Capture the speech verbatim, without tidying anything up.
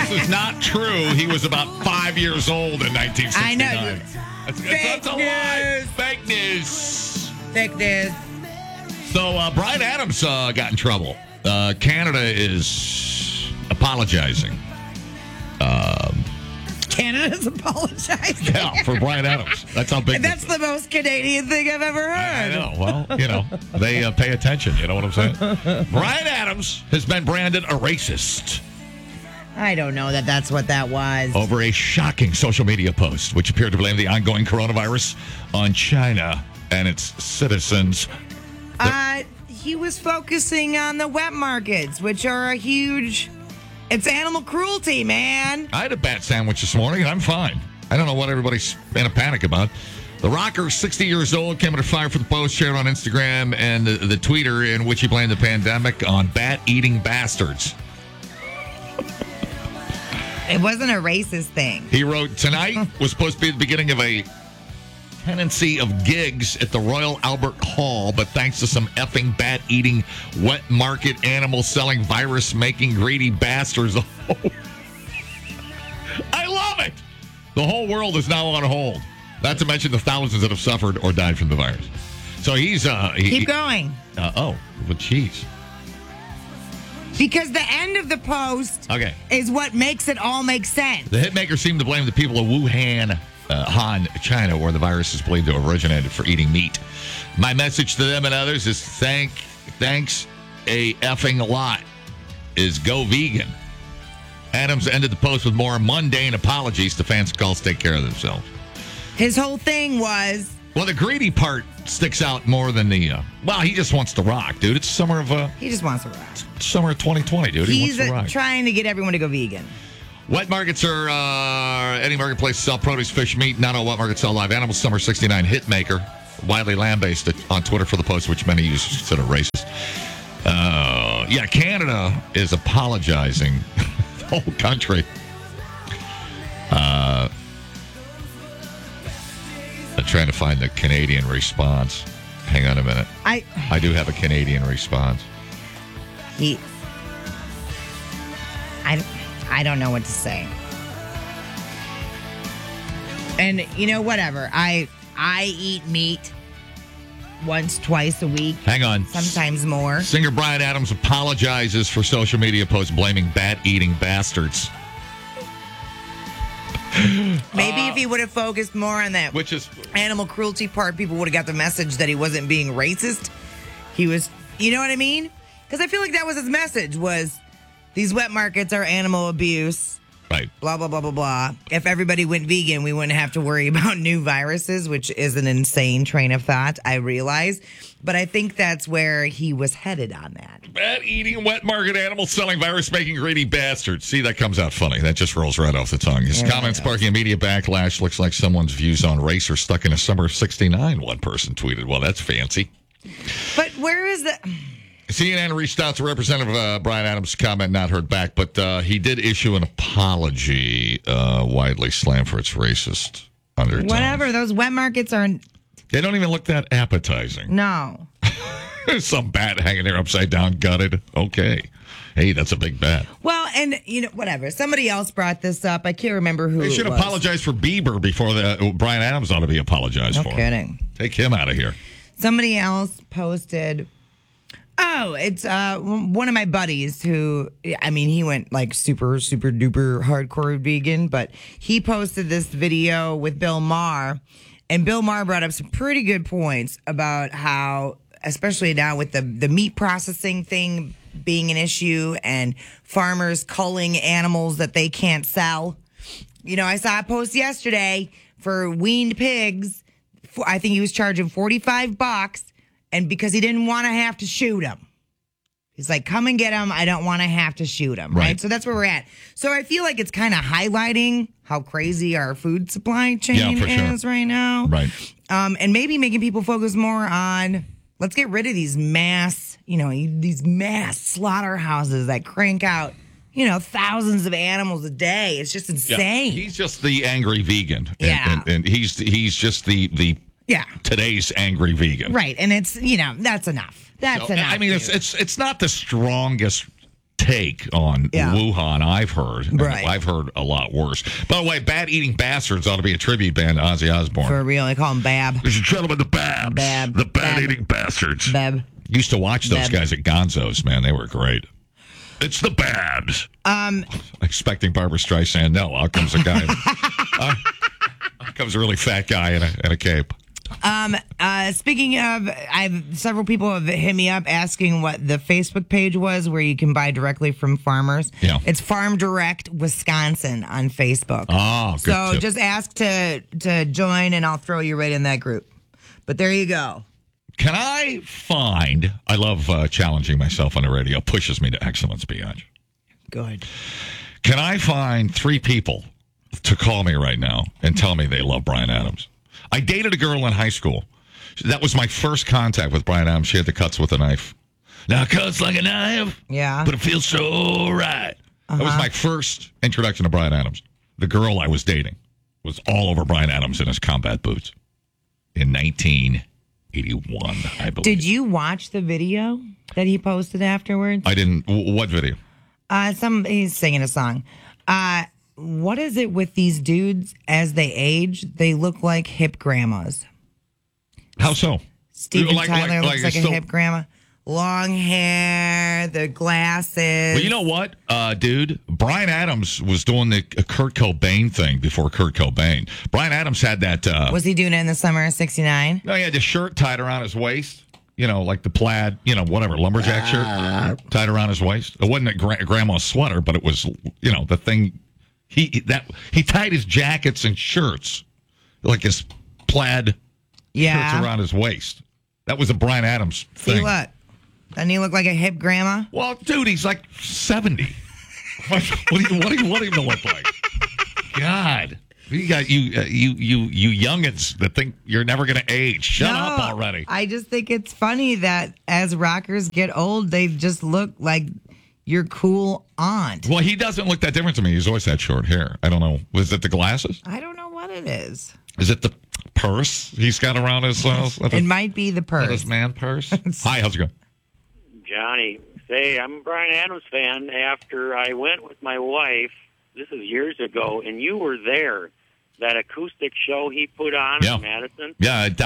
this is not true. He was about five years old in nineteen sixty-nine. I know. That's, Fake that's a lie. news. Fake news. Fake news. So uh, Bryan Adams uh, got in trouble. Uh, Canada is apologizing. Um, Canada's apologizing. yeah, for Bryan Adams. That's how big. And that's the most Canadian thing I've ever heard. I know. Well, you know, they uh, pay attention. You know what I'm saying? Bryan Adams has been branded a racist I don't know that that's what that was. over a shocking social media post, which appeared to blame the ongoing coronavirus on China and its citizens. Uh, he was focusing on the wet markets, which are a huge... It's animal cruelty, man. I had a bat sandwich this morning, and I'm fine. I don't know what everybody's in a panic about. The rocker, sixty years old, came under fire for the post shared on Instagram and the, the tweeter in which he blamed the pandemic on bat-eating bastards. It wasn't a racist thing. He wrote, tonight was supposed to be the beginning of a tenancy of gigs at the Royal Albert Hall, but thanks to some effing bat-eating, wet market, animal-selling, virus-making, greedy bastards. I love it! The whole world is now on hold. Not to mention the thousands that have suffered or died from the virus. So he's... uh, he, Keep going. Uh, oh, well, geez. Because the end of the post Okay. is what makes it all make sense. The hitmaker seemed to blame the people of Wuhan, uh, Han, China, where the virus is believed to have originated, for eating meat. My message to them and others is thank, thanks a effing lot, is go vegan. Adams ended the post with more mundane apologies to fans who call to take care of themselves. His whole thing was... Well, the greedy part sticks out more than the... Uh, well, he just wants to rock, dude. It's summer of... Uh, He just wants to rock. summer of twenty twenty, dude. He He's wants to uh, rock. trying to get everyone to go vegan. Wet markets are uh, any marketplace to sell produce, fish, meat. Not all wet markets sell live animals. Summer sixty-nine hitmaker, widely lambasted on Twitter for the post, which many users consider racist. Uh, yeah, Canada is apologizing. The whole country. Uh, I'm trying to find the Canadian response. Hang on a minute. I I do have a Canadian response. he I I don't know what to say. And you know, whatever. I I eat meat once, twice a week. Hang on. Sometimes more. Singer Bryan Adams apologizes for social media posts blaming bat-eating bastards. Maybe if he would have focused more on that Which is... animal cruelty part, people would have got the message that he wasn't being racist. He was, you know what I mean? Because I feel like that was his message, was these wet markets are animal abuse, Right. blah, blah, blah, blah, blah. If everybody went vegan, we wouldn't have to worry about new viruses, which is an insane train of thought, I realize. But I think that's where he was headed on that. Bat-eating, wet market animals selling virus-making greedy bastards. See, that comes out funny. That just rolls right off the tongue. His Yeah, comments it does. sparking immediate backlash. Looks like someone's views on race are stuck in a summer of sixty-nine, one person tweeted. Well, that's fancy. But where is the... C N N reached out to Representative uh, Bryan Adams' comment, not heard back, but uh, he did issue an apology, uh, widely slammed for its racist undertones. Whatever, those wet markets are... They don't even look that appetizing. No. There's some bat hanging there upside down, gutted. Okay. Hey, that's a big bat. Well, and, you know, whatever. Somebody else brought this up. I can't remember who They it should was. apologize for Bieber before the Bryan Adams ought to be apologized No for. kidding. Take him out of here. Somebody else posted... Oh, it's uh, one of my buddies who, I mean, he went like super, super duper hardcore vegan, but he posted this video with Bill Maher, and Bill Maher brought up some pretty good points about how, especially now with the, the meat processing thing being an issue and farmers culling animals that they can't sell. You know, I saw a post yesterday for weaned pigs. For, I think he was charging forty-five bucks. And because he didn't want to have to shoot him. He's like, come and get him. I don't want to have to shoot him. Right. Right. So that's where we're at. So I feel like it's kind of highlighting how crazy our food supply chain Yeah, for sure. is right now. Right. Um, and maybe making people focus more on, let's get rid of these mass, you know, these mass slaughterhouses that crank out, you know, thousands of animals a day. It's just insane. Yeah. He's just the angry vegan. And, Yeah. And, and he's he's just the, the Yeah. today's angry vegan. Right. And it's, you know, that's enough. That's So, enough. I mean, it's dude. it's it's not the strongest take on Yeah. Wuhan I've heard. And Right. I've heard a lot worse. By the way, Bad Eating Bastards ought to be a tribute band to Ozzy Osbourne. For real, they call him Bab. Ladies and gentlemen, the Babs. Bab. The Bad Bab. Eating Bastards. Bab. Used to watch those Bab. guys at Gonzo's, man. They were great. It's the Babs. Um, Expecting Barbara Streisand. No, out comes a guy. uh, out comes a really fat guy in a, in a cape. um, uh, speaking of, I've several people have hit me up asking what the Facebook page was where you can buy directly from farmers. Yeah. It's Farm Direct Wisconsin on Facebook. Oh, good So tip. just ask to to join, and I'll throw you right in that group. But there you go. Can I find? I love uh, challenging myself on the radio. Pushes me to excellence, Biatch. Good. Can I find three people to call me right now and tell me they love Bryan Adams? I dated a girl in high school. That was my first contact with Bryan Adams. She had the cuts with a knife. Now it cuts like a knife, Yeah. but it feels so right. That was Uh-huh. my first introduction to Bryan Adams. The girl I was dating was all over Bryan Adams in his combat boots in nineteen eighty-one, I believe. Did you watch the video that he posted afterwards? I didn't. w- What video? Uh, some he's singing a song. Uh, what is it with these dudes as they age? They look like hip grandmas. How so? Steven Like- Tyler like- looks like like still- a hip grandma. Long hair, the glasses. Well, you know what, uh, dude? Bryan Adams was doing the uh, Kurt Cobain thing before Kurt Cobain. Bryan Adams had that. Uh, Was he doing it in the summer of sixty-nine? no, he had the shirt tied around his waist. You know, like the plaid, you know, whatever, lumberjack shirt tied around his waist. It wasn't a gra- grandma's sweater, but it was, you know, the thing. He that he tied his jackets and shirts like his plaid Yeah. shirts around his waist. That was a Bryan Adams See thing. what? Doesn't he look like a hip grandma? Well, dude, he's like seventy. What, what, do you, what do you want him to look like? God. You got you, uh, you, you, you youngins that think you're never going to age. Shut No, up already. I just think it's funny that as rockers get old, they just look like your cool aunt. Well, he doesn't look that different to me. He's always had short hair. I don't know. Was it the glasses? I don't know what it is. Is it the purse he's got around his, uh, It might be the his purse. man purse? Hi, how's it going? Johnny, say, I'm a Bryan Adams fan after I went with my wife, this is years ago, and you were there, that acoustic show he put on Yeah. in Madison. Yeah,